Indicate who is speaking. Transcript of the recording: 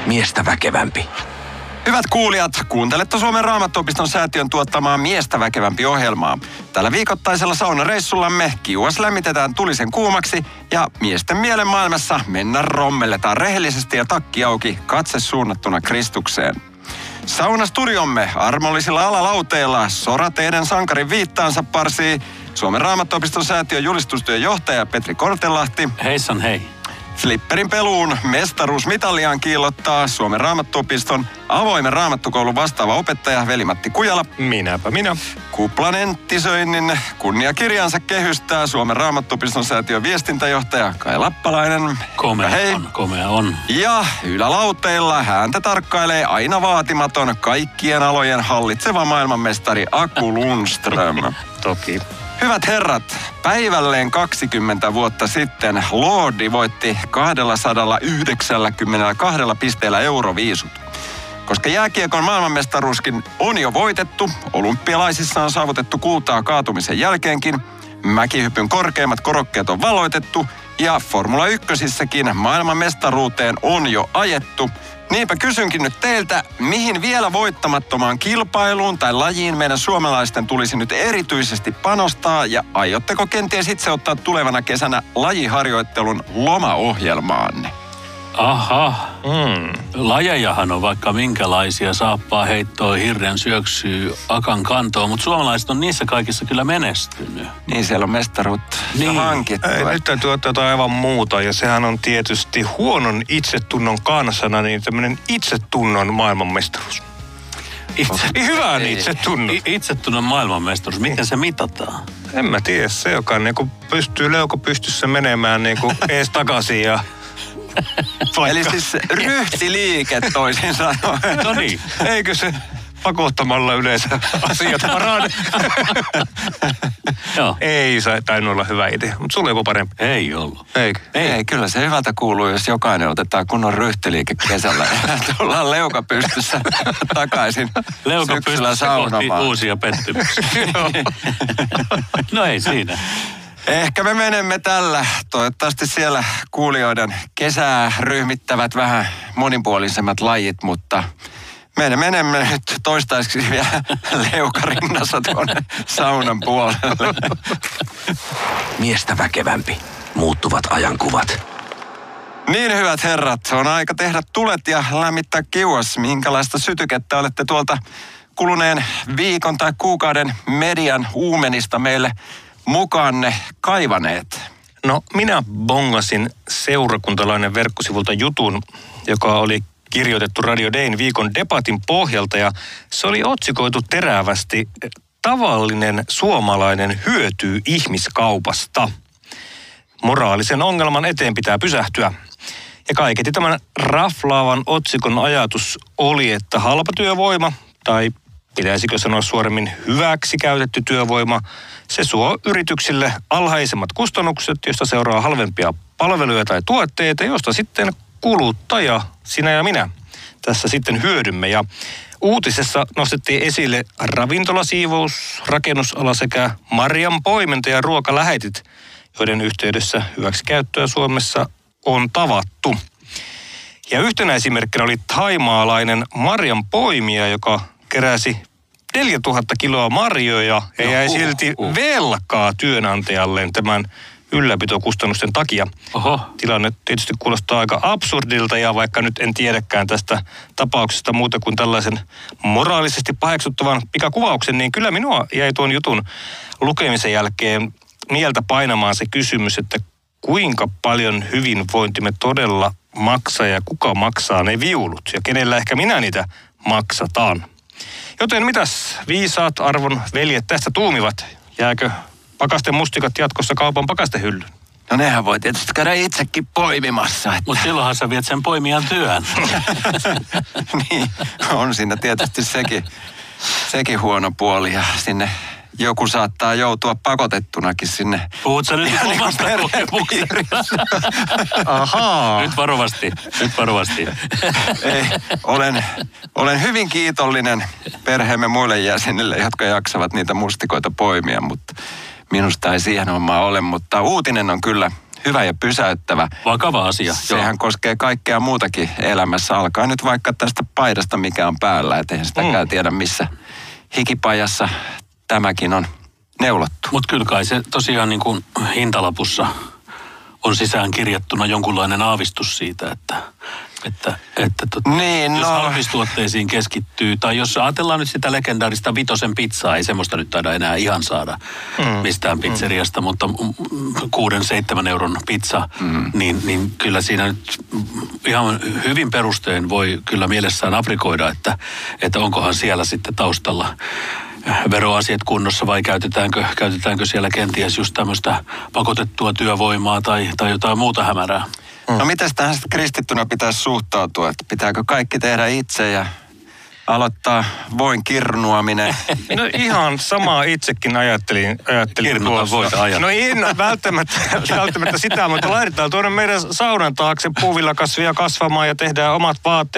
Speaker 1: miestä väkevämpi.
Speaker 2: Hyvät kuulijat, kuuntelette Suomen Raamattuopiston säätiön tuottamaa Miestä väkevämpi -ohjelmaa. Tällä viikoittaisella saunareissullamme kiuas lämmitetään tulisen kuumaksi ja miesten mielen maailmassa rommelletaan rehellisesti ja takki auki, katse suunnattuna Kristukseen. Saunastudiomme armollisilla alalauteilla sorateiden sankarin viittaansa parsii Suomen Raamattuopiston säätiön julistustyön johtaja Petri Kortelahti.
Speaker 3: Heissan hei.
Speaker 2: Flipperin peluun mestaruusmitaliaan kiillottaa Suomen Raamattuopiston avoimen raamattukoulun vastaava opettaja Veli-Matti Kujala.
Speaker 4: Minäpä minä.
Speaker 2: Kuplan enttisöinnin kunniakirjansa kehystää Suomen Raamattuopiston säätiön viestintäjohtaja Kai Lappalainen.
Speaker 3: Komea on.
Speaker 2: Ja ylälauteilla häntä tarkkailee aina vaatimaton kaikkien alojen hallitseva maailmanmestari Aku Lundström.
Speaker 4: Toki.
Speaker 2: Hyvät herrat, päivälleen 20 vuotta sitten Lordi voitti 292 pisteellä Euroviisut. Koska jääkiekon maailmanmestaruuskin on jo voitettu, olympialaisissa on saavutettu kultaa kaatumisen jälkeenkin, mäkihypyn korkeimmat korokkeet on valloitettu ja Formula 1:ssäkin maailmanmestaruuteen on jo ajettu. Niinpä kysynkin nyt teiltä, mihin vielä voittamattomaan kilpailuun tai lajiin meidän suomalaisten tulisi nyt erityisesti panostaa ja aiotteko kenties itse ottaa tulevana kesänä lajiharjoittelun lomaohjelmaanne?
Speaker 3: Aha. Lajejahan on vaikka minkälaisia, saappaa heittoa, hirren syöksyy, akan kantoa, mutta suomalaiset on niissä kaikissa kyllä menestynyt.
Speaker 2: Niin, siellä on mestaruutta hankittu.
Speaker 4: Nyt täytyy ottaa jotain aivan muuta, ja sehän on tietysti huonon itsetunnon kansana, niin tämmöinen itsetunnon maailmanmestaruus. Hyvän itsetunnon.
Speaker 3: Itsetunnon maailmanmestaruus, miten se mitataan?
Speaker 4: En mä tiedä, se joka niinku pystyy leuko pystyssä menemään niinku ees takaisin ja...
Speaker 2: Eli siis ryhtiliike toisin sanoen.
Speaker 4: No niin. Eikö se pakottamalla yleensä asiat parane?
Speaker 3: Joo.
Speaker 4: Ei tainnut olla hyvä idea, mutta sulla joku parempi.
Speaker 3: Ei ollut.
Speaker 4: Eikö?
Speaker 2: Ei, kyllä se hyvältä kuuluu, jos jokainen otetaan kunnon ryhtiliike kesällä ja tullaan leuka pystyssä takaisin syksyllä saunomaan.
Speaker 3: Uusia pettymyksiä. No ei siinä.
Speaker 2: Ehkä me menemme tällä. Toivottavasti siellä kuulijoiden kesää ryhmittävät vähän monipuolisemmat lajit, mutta me menemme nyt toistaiseksi vielä leukarinnassa tuonne saunan puolelle.
Speaker 1: Miestä väkevämpi. Muuttuvat ajankuvat.
Speaker 2: Niin, hyvät herrat, on aika tehdä tulet ja lämmittää kiuas. Minkälaista sytykettä olette tuolta kuluneen viikon tai kuukauden median uumenista meille mukaanne kaivaneet?
Speaker 4: No, minä bongasin seurakuntalainen verkkosivulta jutun, joka oli kirjoitettu Radio Dayn viikon debatin pohjalta, ja se oli otsikoitu terävästi: tavallinen suomalainen hyötyy ihmiskaupasta. Moraalisen ongelman eteen pitää pysähtyä. Ja kaiketi tämän raflaavan otsikon ajatus oli, että halpatyövoima, tai pitäisikö sanoa suoremmin hyväksi käytetty työvoima, se suo yrityksille alhaisemmat kustannukset, josta seuraa halvempia palveluja tai tuotteita, josta sitten kuluttaja, sinä ja minä, tässä sitten hyödymme. Ja uutisessa nostettiin esille ravintolasiivous, rakennusala sekä marjanpoiminta ja ruokalähetit, joiden yhteydessä hyväksikäyttöä Suomessa on tavattu. Ja yhtenä esimerkkinä oli thaimaalainen marjanpoimija, joka keräsi 4000 kiloa marjoja ja jäi silti velkaa työnantajalleen tämän ylläpitokustannusten takia.
Speaker 3: Oho.
Speaker 4: Tilanne tietysti kuulostaa aika absurdilta, ja vaikka nyt en tiedäkään tästä tapauksesta muuta kuin tällaisen moraalisesti paheksuttavan pikakuvauksen, niin kyllä minua jäi tuon jutun lukemisen jälkeen mieltä painamaan se kysymys, että kuinka paljon hyvinvointimme todella maksaa ja kuka maksaa ne viulut ja kenellä ehkä minä niitä maksataan. Joten mitäs viisaat arvon veljet tästä tuumivat? Jääkö pakasten mustikat jatkossa kaupan pakastehyllyyn?
Speaker 2: No nehän voi tietysti käydä itsekin poimimassa.
Speaker 3: Mutta silloinhan sä viet sen poimijan työn.
Speaker 2: Niin, on siinä tietysti sekin huono puoli, ja sinne joku saattaa joutua pakotettunakin sinne.
Speaker 3: Puhut sä nyt omasta kokemuksesta?
Speaker 4: Ahaa.
Speaker 3: Nyt varovasti.
Speaker 2: Ei, olen hyvin kiitollinen perheemme muille jäsenille, jotka jaksavat niitä mustikoita poimia, mutta minusta ei siihen hommaa ole. Mutta uutinen on kyllä hyvä ja pysäyttävä.
Speaker 3: Vakava asia.
Speaker 2: Sehän koskee kaikkea muutakin elämässä. Alkaa nyt vaikka tästä paidasta, mikä on päällä. Et eihän sitäkään tiedä, missä hikipajassa tämäkin on neulottu.
Speaker 3: Mutta kyllä kai se tosiaan niin kuin hintalapussa on sisään kirjattuna jonkunlainen aavistus siitä, että
Speaker 2: Niin,
Speaker 3: jos
Speaker 2: no.
Speaker 3: halpistuotteisiin keskittyy, tai jos ajatellaan nyt sitä legendaarista Vitosen pizzaa, ei semmoista nyt taida enää ihan saada mistään pizzeriasta, mutta 6-7 euron pizza, niin kyllä siinä nyt ihan hyvin perustein voi kyllä mielessään aprikoida, että onkohan siellä sitten taustalla veroasiat kunnossa vai käytetäänkö siellä kenties just tämmöistä pakotettua työvoimaa tai jotain muuta hämärää.
Speaker 2: No miten tähän sitten kristittynä pitäisi suhtautua, että pitääkö kaikki tehdä itse ja aloittaa voin kirnuaminen?
Speaker 4: No ihan samaa itsekin ajattelin
Speaker 3: Kirnuta voita ajatella.
Speaker 4: No en välttämättä sitä, mutta laitetaan tuonne meidän saunan taakse puuvillakasvia kasvamaan ja tehdään omat vaatteet.